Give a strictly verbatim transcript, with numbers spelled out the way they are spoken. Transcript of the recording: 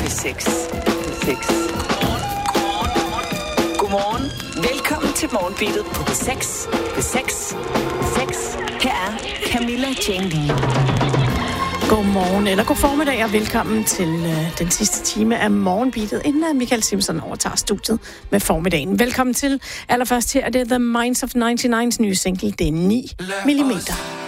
til seks. Til seks. Godmorgen. Velkommen til Morgenbeatet på P seks. P seks. P seks. Her er Camilla Jane Lea. Godmorgen, eller god formiddag, og velkommen til øh, den sidste time af Morgenbeatet, inden uh, Michael Simpson overtager studiet med formiddagen. Velkommen til. Allerførst her er det The Minds of nioghalvfems nye single, det er ni millimeter.